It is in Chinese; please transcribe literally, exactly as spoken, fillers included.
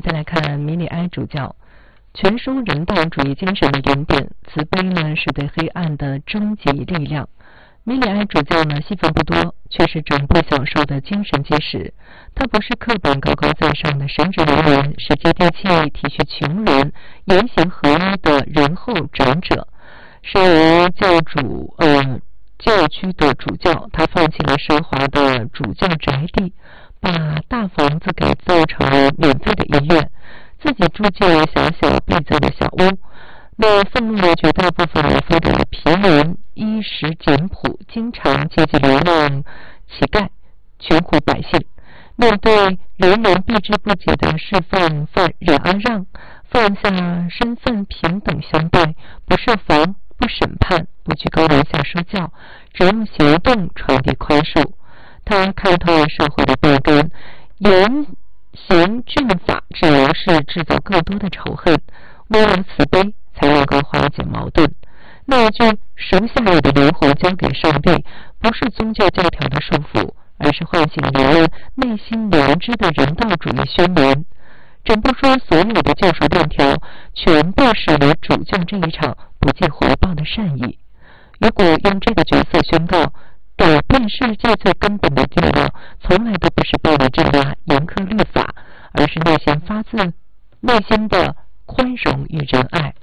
再来看米里埃主教，全书人道主义精神的原点，慈悲呢是对黑暗的终极力量。米里埃主教呢戏份不多，却是整部小说的精神基石。他不是课本高高在上的神职人员，是接地气、体恤穷人、言行合一的仁厚长者。身为教主呃教区的主教，他放弃了奢华的主教宅地，把大房子改造成免费的医院，自己住进了小小闭塞的小屋。那愤怒的绝大部分人分给了贫民，衣食简朴，经常接济流浪乞丐、穷苦百姓。面对人人避之不及的释放犯冉阿让，放下身份平等相待，不设防、不审判、不居高临下说教，只用行动传递宽恕。他看透了社会的弊端，严刑峻法只能是制造更多的仇恨，唯有慈悲才能够化解矛盾。那一句熟下我的灵魂交给上帝，不是宗教教条的束缚，而是唤醒人们内心良知的人道主义宣言。整部书所有的救赎链条，全部是为主教这一场不计回报的善意。如果用这个角色宣告，改变世界最根本的力量，从来都不是暴力镇压、严苛律法，而是内心发自内心的宽容与仁爱。